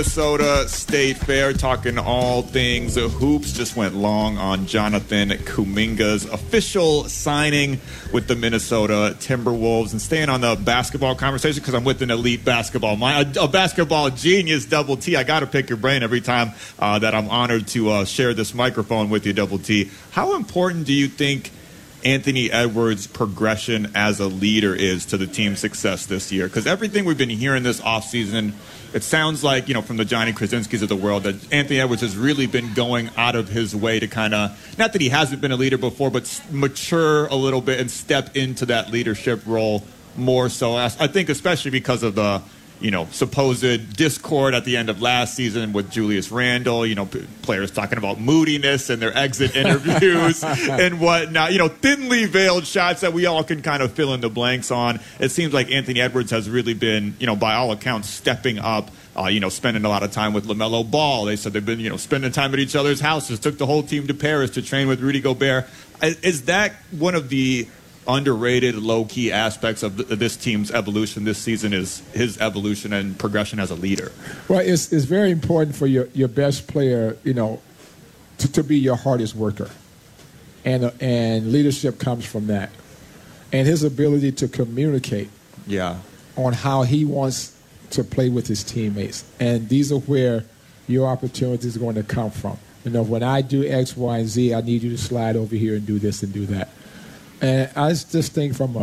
Minnesota State Fair, talking all things hoops. Just went long on Jonathan Kuminga's official signing with the Minnesota Timberwolves. And staying on the basketball conversation, because I'm with an elite basketball mind, a basketball genius, Double T. I got to pick your brain every time that I'm honored to share this microphone with you, Double T. How important do you think Anthony Edwards' progression as a leader is to the team's success this year? Because everything we've been hearing this offseason, it sounds like, from the Johnny Krasinskis of the world, that Anthony Edwards has really been going out of his way to kind of, not that he hasn't been a leader before, but mature a little bit and step into that leadership role more so. I think especially because of the, supposed discord at the end of last season with Julius Randle, players talking about moodiness in their exit interviews and whatnot, thinly veiled shots that we all can kind of fill in the blanks on. It seems like Anthony Edwards has really been, by all accounts, stepping up, spending a lot of time with LaMelo Ball. They said they've been, spending time at each other's houses, took the whole team to Paris to train with Rudy Gobert. Is that one of the underrated, low-key aspects of this team's evolution this season, is his evolution and progression as a leader? Well, it's very important for your best player, to be your hardest worker. And leadership comes from that. And his ability to communicate on how he wants to play with his teammates. And these are where your opportunities are going to come from. When I do X, Y, and Z, I need you to slide over here and do this and do that. And I just think from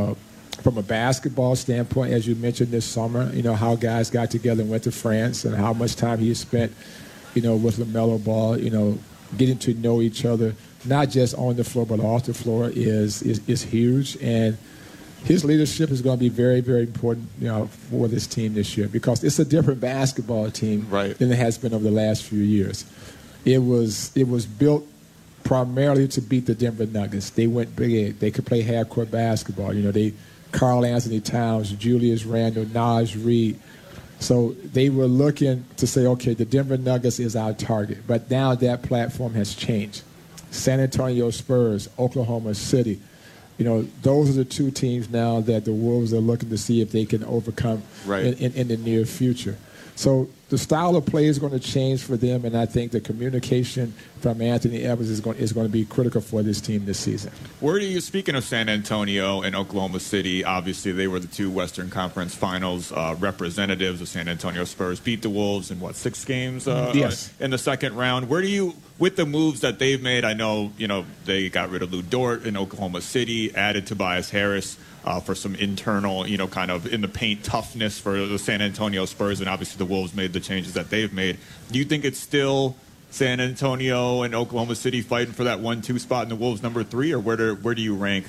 a basketball standpoint, as you mentioned this summer, how guys got together and went to France and how much time he spent, with LaMelo Ball, getting to know each other, not just on the floor but off the floor is huge. And his leadership is going to be very, very important, for this team this year, because it's a different basketball team than it has been over the last few years. It was built primarily to beat the Denver Nuggets. They went big. They could play half-court basketball. Karl Anthony Towns, Julius Randle, Naz Reid. So they were looking to say, okay, the Denver Nuggets is our target. But now that platform has changed. San Antonio Spurs, Oklahoma City. Those are the two teams now that the Wolves are looking to see if they can overcome in the near future. So the style of play is going to change for them, and I think the communication from Anthony Edwards is going to be critical for this team this season. Where do you, speaking of San Antonio and Oklahoma City, obviously they were the two Western Conference Finals representatives. The San Antonio Spurs beat the Wolves in, 6 games in the second round. Where do you, with the moves that they've made, I know, they got rid of Lou Dort in Oklahoma City, added Tobias Harris, for some internal, kind of in the paint toughness for the San Antonio Spurs, and obviously the Wolves made the changes that they've made. Do you think it's still San Antonio and Oklahoma City fighting for that 1-2 spot in the Wolves number 3, or where do you rank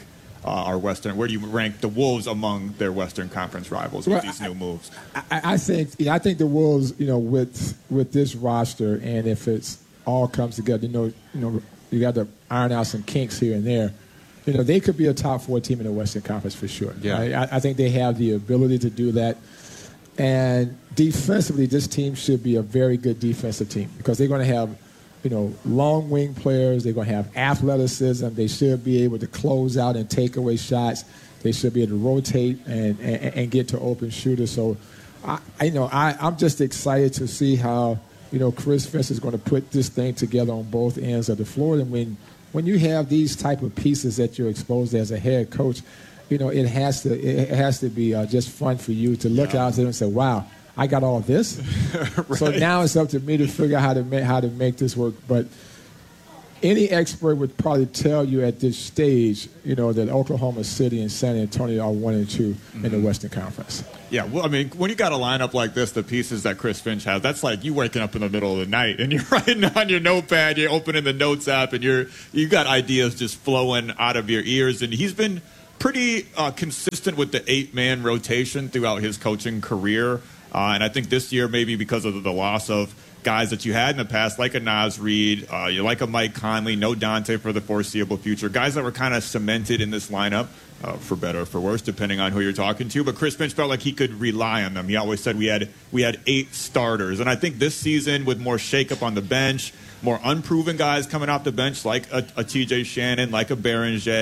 where do you rank the Wolves among their Western Conference rivals with these new moves? I think the Wolves, with this roster, and if it's all comes together, you got to iron out some kinks here and there. They could be a top 4 team in the Western Conference for sure. Yeah. Right? I think they have the ability to do that. And defensively, this team should be a very good defensive team because they're going to have, long wing players. They're going to have athleticism. They should be able to close out and take away shots. They should be able to rotate and get to open shooters. So, I'm just excited to see how, Chris Finch is going to put this thing together on both ends of the floor. And when you have these type of pieces that you're exposed as a head coach, it has to be just fun for you to look out there and say, "Wow, I got all this." So now it's up to me to figure out how to make this work. But any expert would probably tell you at this stage, that Oklahoma City and San Antonio are 1 and 2 in the Western Conference. Yeah, well, I mean, when you got a lineup like this, the pieces that Chris Finch has, that's like you waking up in the middle of the night and you're writing on your notepad, you're opening the notes app, and you got ideas just flowing out of your ears. And he's been pretty consistent with the 8-man rotation throughout his coaching career. And I think this year, maybe because of the loss of guys that you had in the past, like a Naz Reid, you like a Mike Conley, no Dante for the foreseeable future, guys that were kind of cemented in this lineup, for better or for worse, depending on who you're talking to. But Chris Finch felt like he could rely on them. He always said we had 8 starters. And I think this season, with more shakeup on the bench, more unproven guys coming off the bench, like a TJ Shannon, like a Berenger,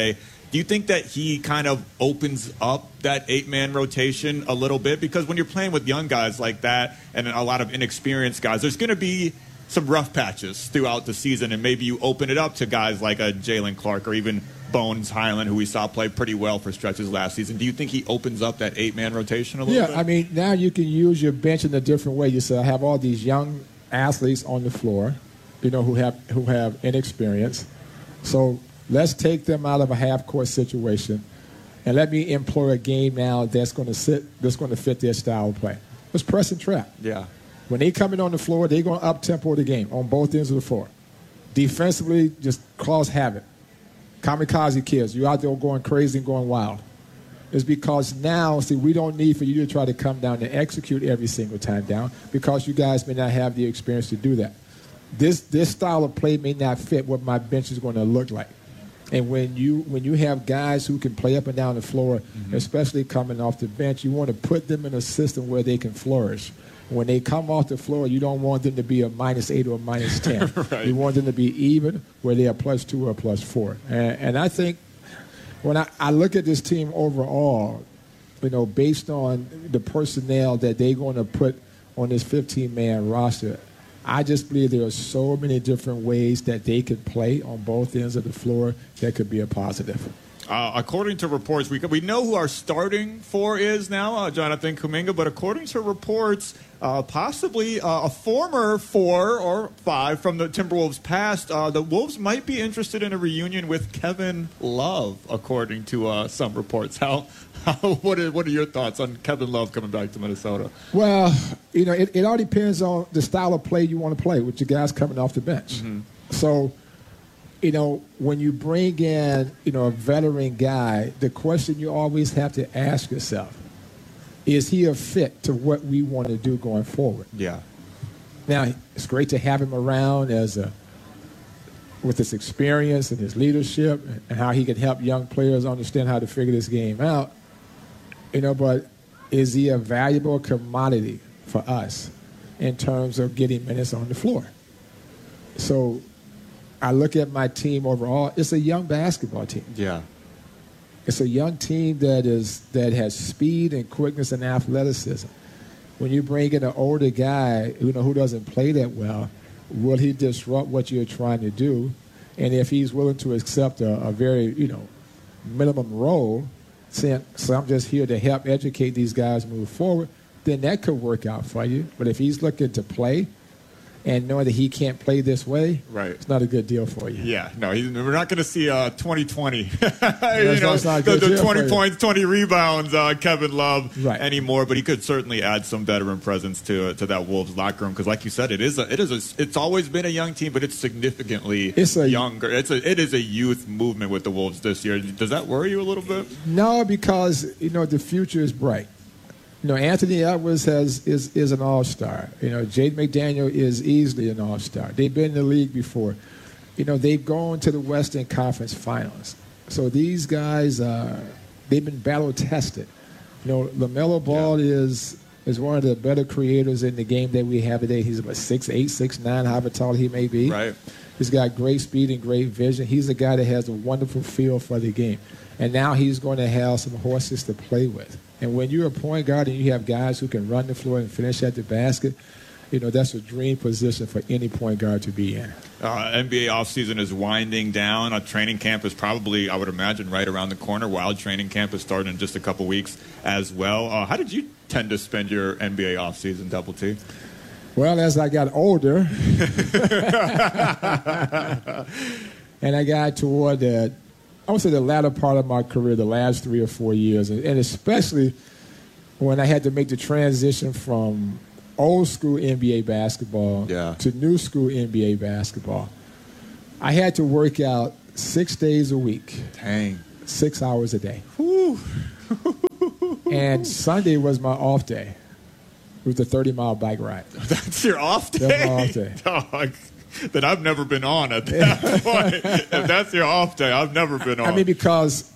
Do you think that he kind of opens up that 8-man rotation a little bit? Because when you're playing with young guys like that and a lot of inexperienced guys, there's going to be some rough patches throughout the season, and maybe you open it up to guys like a Jalen Clark or even Bones Highland, who we saw play pretty well for stretches last season. Do you think he opens up that 8-man rotation a little bit? Yeah, I mean, now you can use your bench in a different way. You say, I have all these young athletes on the floor, who have inexperience. So let's take them out of a half-court situation, and let me employ a game now that's going to fit their style of play. Let's press and trap. Yeah. When they come in on the floor, they're going to up-tempo the game on both ends of the floor. Defensively, just cause havoc. Kamikaze kids, you're out there going crazy and going wild. It's because now, we don't need for you to try to come down and execute every single time down, because you guys may not have the experience to do that. This style of play may not fit what my bench is going to look like. And when you have guys who can play up and down the floor, especially coming off the bench, you want to put them in a system where they can flourish. When they come off the floor, you don't want them to be a -8 or a -10. Right. You want them to be even, where they are +2 or +4. And I think when I look at this team overall, based on the personnel that they're going to put on this 15-man roster, I just believe there are so many different ways that they could play on both ends of the floor that could be a positive. According to reports, we know who our starting four is now, Jonathan Kuminga, but according to reports, possibly a former 4 or 5 from the Timberwolves past, the Wolves might be interested in a reunion with Kevin Love, according to some reports. What are your thoughts on Kevin Love coming back to Minnesota? Well, it all depends on the style of play you want to play with your guys coming off the bench. Mm-hmm. So, when you bring in, a veteran guy, the question you always have to ask yourself, is he a fit to what we want to do going forward? Yeah. Now, it's great to have him around with his experience and his leadership and how he can help young players understand how to figure this game out. But is he a valuable commodity for us in terms of getting minutes on the floor? So I look at my team overall. It's a young basketball team. Yeah. It's a young team that has speed and quickness and athleticism. When you bring in an older guy who doesn't play that well, will he disrupt what you're trying to do? And if he's willing to accept a very minimum role, saying, so I'm just here to help educate these guys move forward, then that could work out for you. But if he's looking to play and knowing that he can't play this way, right, it's not a good deal for you. Yeah, no, we're not going to see 2020, the 20 points, 20 rebounds, Kevin Love anymore. But he could certainly add some veteran presence to that Wolves locker room, because, like you said, it's always been a young team, but it's significantly younger. It is a youth movement with the Wolves this year. Does that worry you a little bit? No, because the future is bright. Anthony Edwards is an all-star. Jaden McDaniel is easily an all-star. They've been in the league before. They've gone to the Western Conference Finals. So these guys, they've been battle-tested. LaMelo Ball is one of the better creators in the game that we have today. He's about 6'8", 6'9", however tall he may be. Right. He's got great speed and great vision. He's a guy that has a wonderful feel for the game. And now he's going to have some horses to play with. And when you're a point guard and you have guys who can run the floor and finish at the basket, that's a dream position for any point guard to be in. NBA offseason is winding down. Training camp is probably, I would imagine, right around the corner. Wild training camp is starting in just a couple weeks as well. How did you tend to spend your NBA offseason, Double T? Well, as I got older, and I got toward the latter part of my career, the last 3 or 4 years, and especially when I had to make the transition from old school NBA basketball to new school NBA basketball, I had to work out 6 days a week. Dang. 6 hours a day. Whew. And Sunday was my off day. It was the 30-mile bike ride. That's your off day? That's my off day. Dog. That I've never been on at that point. If that's your off day, I've never been on. I mean, because,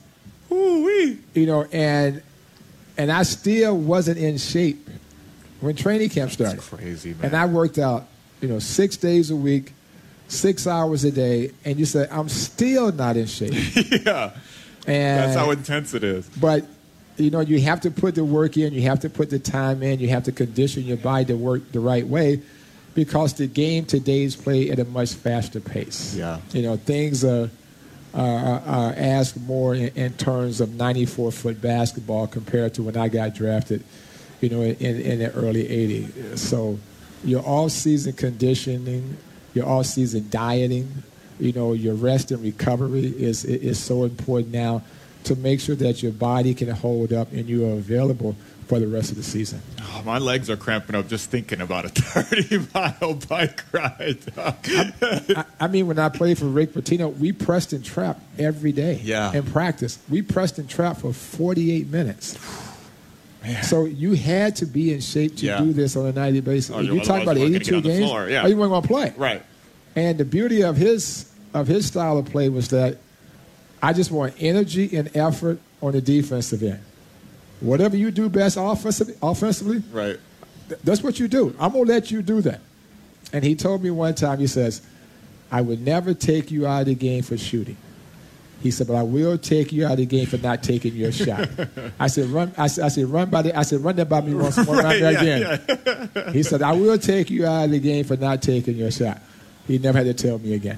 and I still wasn't in shape when training camp started. That's crazy, man. And I worked out, 6 days a week, 6 hours a day, and you say, I'm still not in shape. Yeah. And that's how intense it is. But, you have to put the work in. You have to put the time in. You have to condition your body to work the right way because the game today is played at a much faster pace. Yeah. Things are asked more in terms of 94-foot basketball compared to when I got drafted, in the early 80s. So your all-season conditioning, your all-season dieting, your rest and recovery is so important now to make sure that your body can hold up and you are available for the rest of the season. Oh, my legs are cramping up just thinking about a 30-mile bike ride. I mean, when I played for Rick Pitino, we pressed and trapped every day in practice. We pressed and trapped for 48 minutes. Man. So you had to be in shape to do this on a nightly basis. You're talking about 82 games. Yeah. You weren't going to play. Right. And the beauty of his style of play was that I just want energy and effort on the defensive end. Whatever you do best offensively, right? That's what you do. I'm going to let you do that. And he told me one time, he says, I would never take you out of the game for shooting. He said, but I will take you out of the game for not taking your shot. I said, run that by me once more again. Yeah. He said, I will take you out of the game for not taking your shot. He never had to tell me again.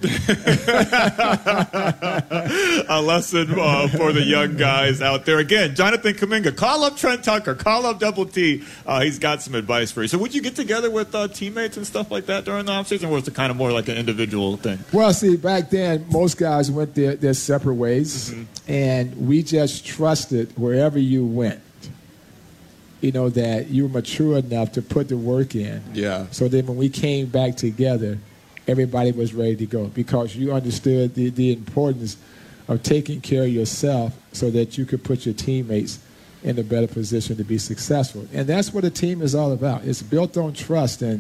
A lesson for the young guys out there. Again, Jonathan Kuminga, call up Trent Tucker, call up Double T. He's got some advice for you. So would you get together with teammates and stuff like that during the offseason, or was it kind of more like an individual thing? Well, see, back then, most guys went their separate ways, and we just trusted wherever you went, that you were mature enough to put the work in. Yeah. So then when we came back together, everybody was ready to go because you understood the importance of taking care of yourself so that you could put your teammates in a better position to be successful. And that's what a team is all about. It's built on trust and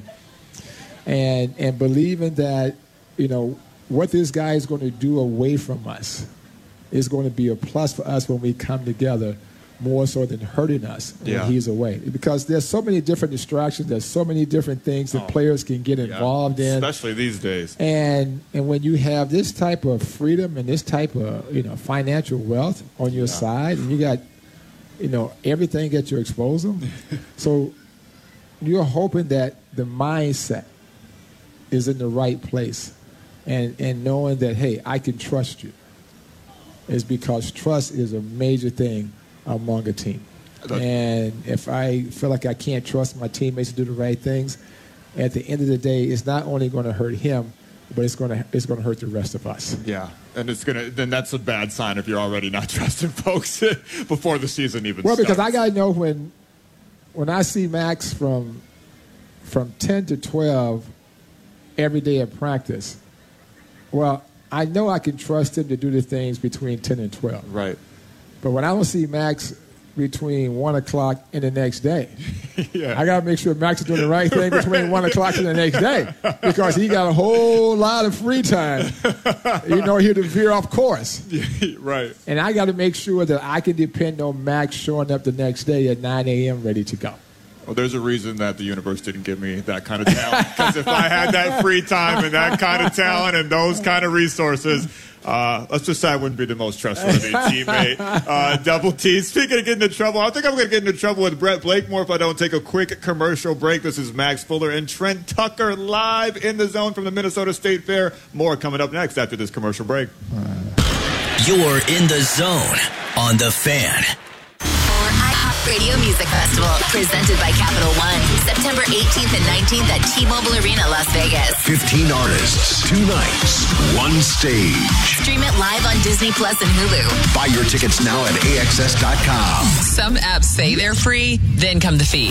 believing that, what this guy is going to do away from us is going to be a plus for us when we come together, more so than hurting us when he's away. Because there's so many different distractions, there's so many different things that players can get involved in. Especially these days. And when you have this type of freedom and this type of financial wealth on your side, and you got everything at your disposal, so you're hoping that the mindset is in the right place, and knowing that, hey, I can trust you, is because trust is a major thing among a team. And if I feel like I can't trust my teammates to do the right things, at the end of the day, it's not only going to hurt him, but it's going to hurt the rest of us. Yeah, and then that's a bad sign if you're already not trusting folks before the season even starts. Well, because I got to know when I see Max from 10 to 12 every day at practice, well, I know I can trust him to do the things between 10 and 12. Right. But when I don't see Max between 1 o'clock and the next day, I got to make sure Max is doing the right thing between 1 o'clock and the next day, because he got a whole lot of free time, here to veer off course. Right. And I got to make sure that I can depend on Max showing up the next day at 9 a.m. ready to go. Well, there's a reason that the universe didn't give me that kind of talent, because if I had that free time and that kind of talent and those kind of resources, let's just say I wouldn't be the most trustworthy teammate. Double T. Speaking of getting into trouble, I think I'm going to get into trouble with Brett Blakemore if I don't take a quick commercial break. This is Max Fuller and Trent Tucker live in the zone from the Minnesota State Fair. More coming up next after this commercial break. You're in the zone on The Fan. Radio Music Festival, presented by Capital One, September 18th and 19th at T-Mobile Arena, Las Vegas. 15 artists, 2 nights, 1 stage. Stream it live on Disney Plus and Hulu. Buy your tickets now at AXS.com. Some apps say they're free, then come the fees.